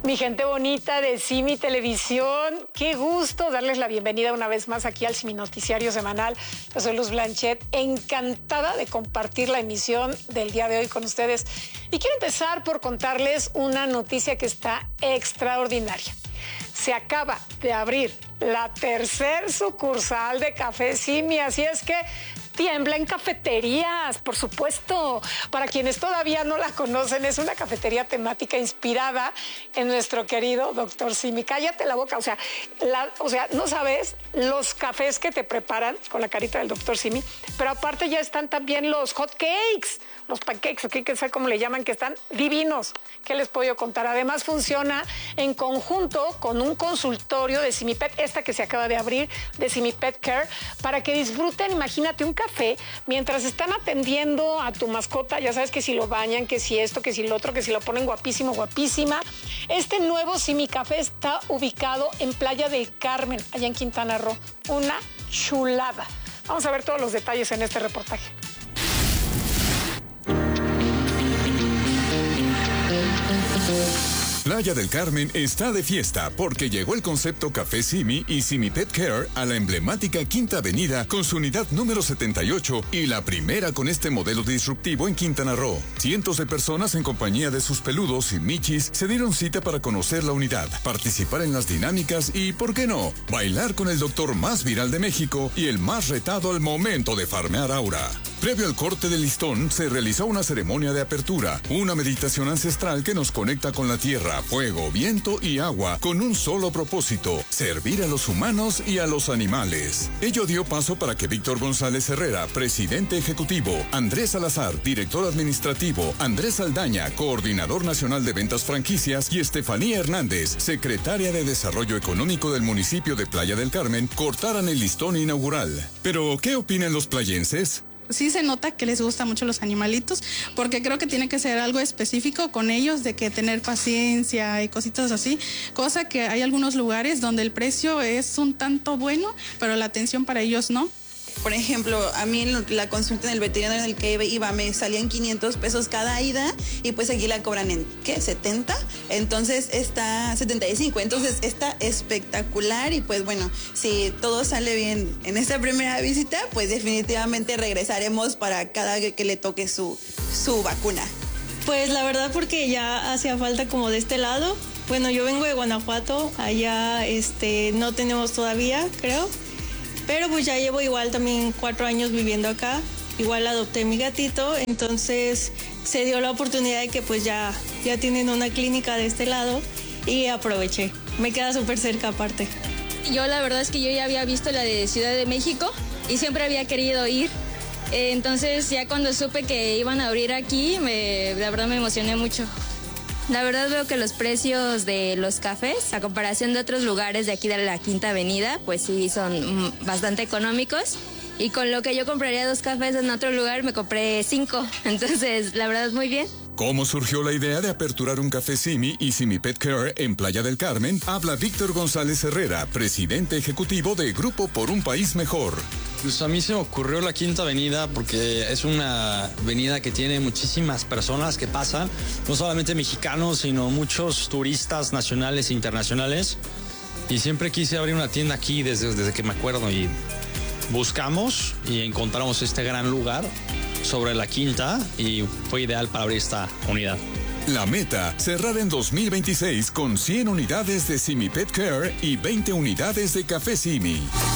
Mi gente bonita de Simi Televisión, qué gusto darles la bienvenida una vez más aquí al Simi Noticiario Semanal. Yo soy Luz Blanchet, encantada de compartir la emisión del día de hoy con ustedes. Y quiero empezar por contarles una noticia que está extraordinaria. Se acaba de abrir la tercer sucursal de Café Simi, así es que tiembla en cafeterías, por supuesto. Para quienes todavía no la conocen, es una cafetería temática inspirada en nuestro querido Dr. Simi. Cállate la boca, o sea, no sabes los cafés que te preparan con la carita del Dr. Simi, pero aparte ya están también los hot cakes, los pancakes, aquí que sé cómo le llaman, que están divinos. ¿Qué les puedo contar? Además funciona en conjunto con un consultorio de Simipet, esta que se acaba de abrir, de Simipet Care, para que disfruten, imagínate, un café mientras están atendiendo a tu mascota. Ya sabes que si lo bañan, que si esto, que si lo otro, que si lo ponen guapísimo, guapísima. Este nuevo Simi Café está ubicado en Playa del Carmen, allá en Quintana Roo. Una chulada. Vamos a ver todos los detalles en este reportaje. Playa del Carmen está de fiesta porque llegó el concepto Café Simi y Simi Pet Care a la emblemática Quinta Avenida con su unidad número 78 y la primera con este modelo disruptivo en Quintana Roo. Cientos de personas en compañía de sus peludos y michis se dieron cita para conocer la unidad, participar en las dinámicas y, ¿por qué no?, bailar con el doctor más viral de México y el más retado al momento de farmear aura. Previo al corte del listón, se realizó una ceremonia de apertura, una meditación ancestral que nos conecta con la tierra, fuego, viento y agua, con un solo propósito: servir a los humanos y a los animales. Ello dio paso para que Víctor González Herrera, presidente ejecutivo, Andrés Salazar, director administrativo, Andrés Saldaña, coordinador nacional de ventas franquicias, y Estefanía Hernández, secretaria de Desarrollo Económico del municipio de Playa del Carmen, cortaran el listón inaugural. Pero, ¿qué opinan los playenses? Sí se nota que les gustan mucho los animalitos, porque creo que tiene que ser algo específico con ellos, de que tener paciencia y cositas así, cosa que hay algunos lugares donde el precio es un tanto bueno, pero la atención para ellos no. Por ejemplo, a mí la consulta en el veterinario en el que iba me salían 500 pesos cada ida, y pues aquí la cobran en, ¿qué? 70, entonces está 75, entonces está espectacular. Y pues bueno, si todo sale bien en esta primera visita, pues definitivamente regresaremos para cada que le toque su vacuna. Pues la verdad, porque ya hacía falta como de este lado. Bueno, yo vengo de Guanajuato, allá no tenemos todavía, creo. Pero pues ya llevo igual también 4 años viviendo acá, igual adopté mi gatito, entonces se dio la oportunidad de que pues ya tienen una clínica de este lado y aproveché. Me queda súper cerca aparte. Yo la verdad es que yo ya había visto la de Ciudad de México y siempre había querido ir. Entonces ya cuando supe que iban a abrir aquí, la verdad me emocioné mucho. La verdad veo que los precios de los cafés, a comparación de otros lugares de aquí de la Quinta Avenida, pues sí son bastante económicos. Y con lo que yo compraría 2 cafés en otro lugar, me compré 5. Entonces, la verdad, muy bien. ¿Cómo surgió la idea de aperturar un Café Simi y Simi Pet Care en Playa del Carmen? Habla Víctor González Herrera, presidente ejecutivo de Grupo por un País Mejor. Pues a mí se me ocurrió la Quinta Avenida porque es una avenida que tiene muchísimas personas que pasan, no solamente mexicanos, sino muchos turistas nacionales e internacionales. Y siempre quise abrir una tienda aquí desde que me acuerdo, y buscamos y encontramos este gran lugar sobre la Quinta y fue ideal para abrir esta unidad. La meta, cerrar en 2026 con 100 unidades de Simi Pet Care y 20 unidades de Café Simi.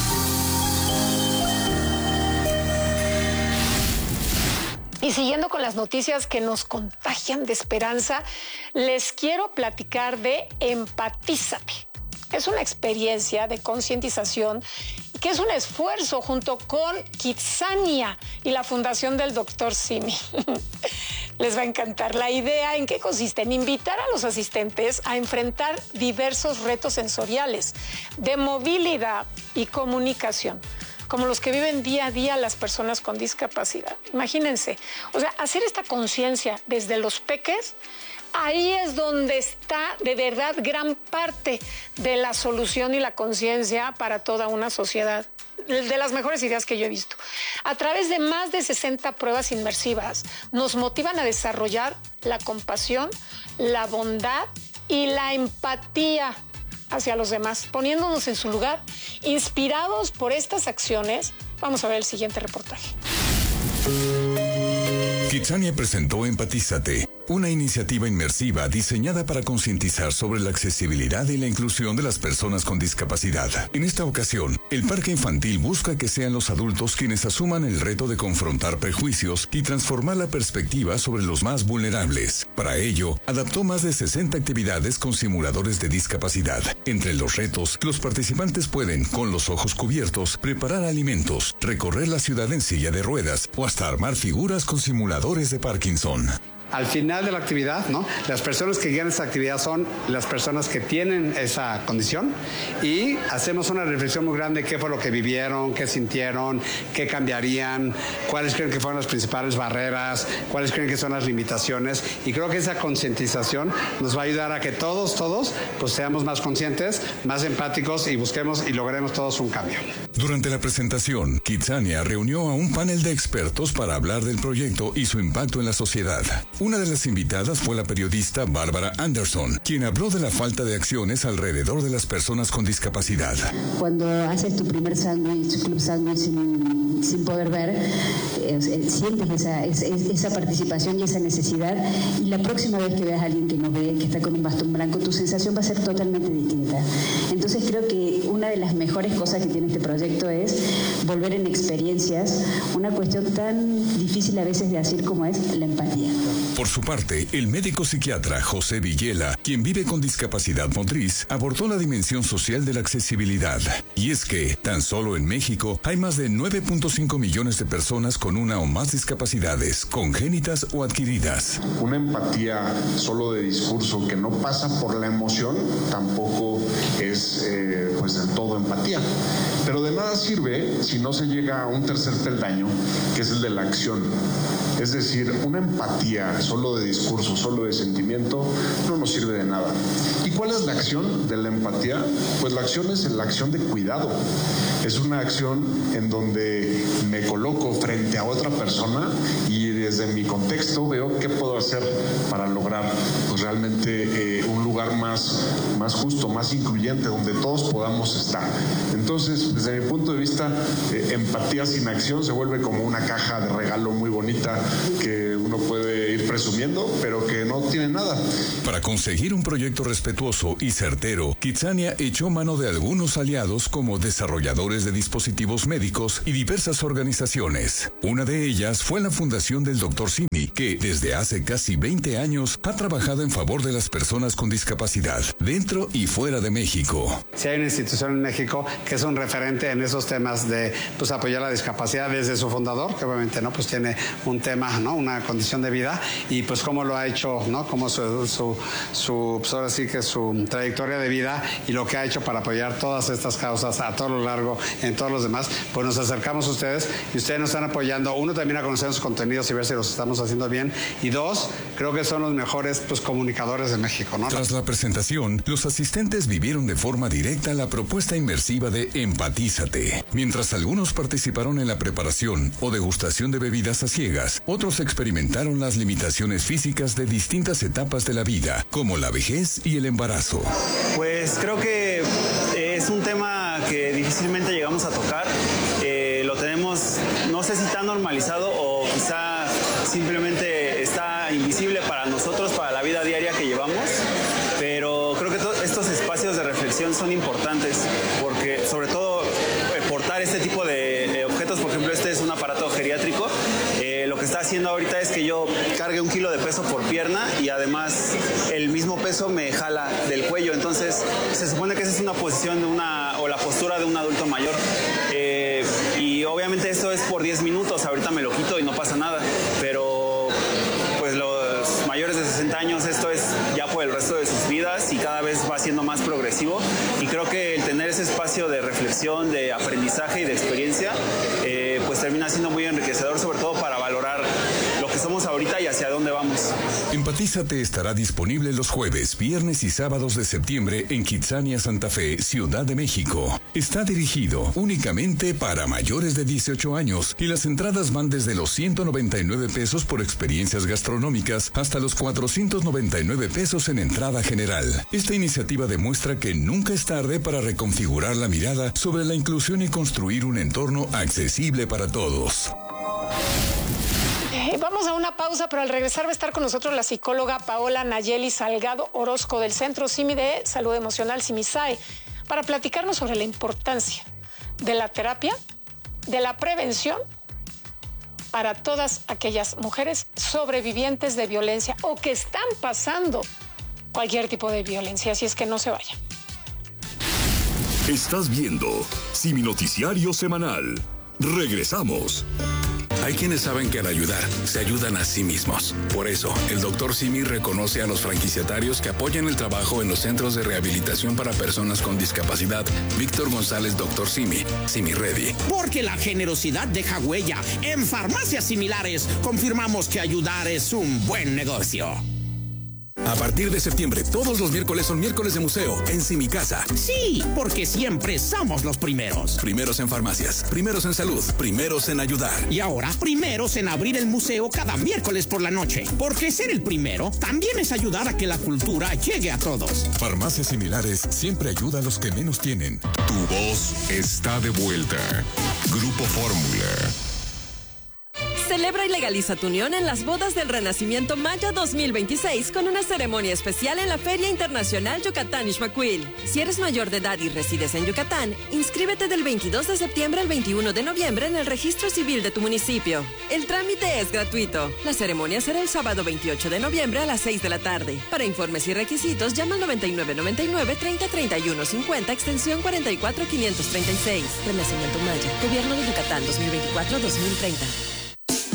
Y siguiendo con las noticias que nos contagian de esperanza, les quiero platicar de Empatízate. Es una experiencia de concientización que es un esfuerzo junto con Kitsania y la Fundación del Dr. Simi. Les va a encantar. La idea, ¿en qué consiste? En invitar a los asistentes a enfrentar diversos retos sensoriales de movilidad y comunicación, como los que viven día a día las personas con discapacidad. Imagínense, o sea, hacer esta conciencia desde los peques, ahí es donde está de verdad gran parte de la solución y la conciencia para toda una sociedad. De las mejores ideas que yo he visto. A través de más de 60 pruebas inmersivas, nos motivan a desarrollar la compasión, la bondad y la empatía hacia los demás, poniéndonos en su lugar, inspirados por estas acciones. Vamos a ver el siguiente reportaje. Kitsania presentó Empatízate, una iniciativa inmersiva diseñada para concientizar sobre la accesibilidad y la inclusión de las personas con discapacidad. En esta ocasión, el parque infantil busca que sean los adultos quienes asuman el reto de confrontar prejuicios y transformar la perspectiva sobre los más vulnerables. Para ello, adaptó más de 60 actividades con simuladores de discapacidad. Entre los retos, los participantes pueden, con los ojos cubiertos, preparar alimentos, recorrer la ciudad en silla de ruedas o hasta armar figuras con simuladores de Parkinson. Al final de la actividad, ¿no? Las personas que guían esta actividad son las personas que tienen esa condición y hacemos una reflexión muy grande de qué fue lo que vivieron, qué sintieron, qué cambiarían, cuáles creen que fueron las principales barreras, cuáles creen que son las limitaciones, y creo que esa concientización nos va a ayudar a que todos, pues seamos más conscientes, más empáticos y busquemos y logremos todos un cambio. Durante la presentación, Kitsania reunió a un panel de expertos para hablar del proyecto y su impacto en la sociedad. Una de las invitadas fue la periodista Bárbara Anderson, quien habló de la falta de acciones alrededor de las personas con discapacidad. Cuando haces tu primer sándwich, club sándwich sin poder ver, sientes esa participación y esa necesidad, y la próxima vez que veas a alguien que no ve, que está con un bastón blanco, tu sensación va a ser totalmente distinta. Entonces creo que una de las mejores cosas que tiene este proyecto es volver en experiencias una cuestión tan difícil a veces de decir como es la empatía. Por su parte, el médico psiquiatra José Villela, quien vive con discapacidad motriz, abordó la dimensión social de la accesibilidad. Y es que, tan solo en México, hay más de 9.5 millones de personas con una o más discapacidades, congénitas o adquiridas. Una empatía solo de discurso que no pasa por la emoción tampoco es pues del todo empatía. Pero de nada sirve si no se llega a un tercer peldaño, que es el de la acción. Es decir, una empatía solo de discurso, solo de sentimiento, no nos sirve de nada. ¿Y cuál es la acción de la empatía? Pues la acción es la acción de cuidado. Es una acción en donde me coloco frente a otra persona y desde mi contexto veo qué puedo hacer para lograr pues realmente un lugar más justo, más incluyente, donde todos podamos estar. Entonces, desde mi punto de vista, empatía sin acción se vuelve como una caja de regalo muy bonita que uno puede ir presumiendo, pero que no tiene nada. Para conseguir un proyecto respetuoso y certero, Kitsania echó mano de algunos aliados como desarrolladores de dispositivos médicos y diversas organizaciones. Una de ellas fue la Fundación del Dr. Simi, que desde hace casi 20 años ha trabajado en favor de las personas con discapacidad, dentro y fuera de México. Si hay una institución en México que es un referente en esos temas de pues apoyar la discapacidad desde su fundador, que obviamente no pues tiene un tema, ¿no? Una condición de vida, y pues cómo lo ha hecho, ¿no? Como pues ahora sí que su trayectoria de vida y lo que ha hecho para apoyar todas estas causas a todo lo largo en todos los demás, pues nos acercamos a ustedes y ustedes nos están apoyando, uno, también a conocer sus contenidos y ver si los estamos haciendo bien, y dos, creo que son los mejores pues comunicadores de México, ¿no? Tras la presentación, los asistentes vivieron de forma directa la propuesta inmersiva de Empatízate. Mientras algunos participaron en la preparación o degustación de bebidas a ciegas, otros experimentaron las limitaciones físicas de distintas etapas de la vida, como la vejez y el embarazo. Pues creo que es un tema que difícilmente llegamos a tocar. Lo tenemos, no sé si tan normalizado o quizá simplemente está invisible para nosotros, para la vida diaria que llevamos, pero creo que estos espacios de reflexión son importantes porque sobre todo portar este tipo de objetos, por ejemplo este es un aparato geriátrico, lo que está haciendo ahorita es que yo cargue 1 kilo de peso por pierna y además el mismo peso me jala del cuello, entonces se supone que esa es una posición o la postura de un adulto mayor, y obviamente esto es por 10 minutos, ahorita me lo quito y no pasa nada, pero pues los mayores de 60 años esto es ya por el resto de sus vidas y cada vez va siendo más progresivo, y creo que el tener ese espacio de reflexión, de aprendizaje y de experiencia pues termina siendo muy enriquecedor, sobre todo para valorar lo que que somos ahorita y hacia dónde vamos. Empatízate estará disponible los jueves, viernes y sábados de septiembre en Kitsania, Santa Fe, Ciudad de México. Está dirigido únicamente para mayores de 18 años y las entradas van desde los 199 pesos por experiencias gastronómicas hasta los 499 pesos en entrada general. Esta iniciativa demuestra que nunca es tarde para reconfigurar la mirada sobre la inclusión y construir un entorno accesible para todos. Vamos a una pausa, pero al regresar va a estar con nosotros la psicóloga Paola Nayeli Salgado Orozco del Centro Simi de Salud Emocional Simisae para platicarnos sobre la importancia de la terapia, de la prevención para todas aquellas mujeres sobrevivientes de violencia o que están pasando cualquier tipo de violencia. Así es que no se vayan. Estás viendo Simi Noticiario Semanal. Regresamos. Hay quienes saben que al ayudar, se ayudan a sí mismos. Por eso, el Dr. Simi reconoce a los franquiciatarios que apoyan el trabajo en los centros de rehabilitación para personas con discapacidad. Víctor González, Dr. Simi, Simi Ready. Porque la generosidad deja huella. En farmacias similares, confirmamos que ayudar es un buen negocio. A partir de septiembre, todos los miércoles son miércoles de museo en Simi Casa. Sí, porque siempre somos los primeros. Primeros en farmacias, primeros en salud, primeros en ayudar. Y ahora, primeros en abrir el museo cada miércoles por la noche. Porque ser el primero también es ayudar a que la cultura llegue a todos. Farmacias Similares siempre ayuda a los que menos tienen. Tu voz está de vuelta. Grupo Fórmula. Celebra y legaliza tu unión en las bodas del Renacimiento Maya 2026 con una ceremonia especial en la Feria Internacional Yucatán Ixmaquil. Si eres mayor de edad y resides en Yucatán, inscríbete del 22 de septiembre al 21 de noviembre en el registro civil de tu municipio. El trámite es gratuito. La ceremonia será el sábado 28 de noviembre a las 6 de la tarde. Para informes y requisitos, llama al 9999 30 31 50 extensión 44 536. Renacimiento Maya, Gobierno de Yucatán 2024-2030.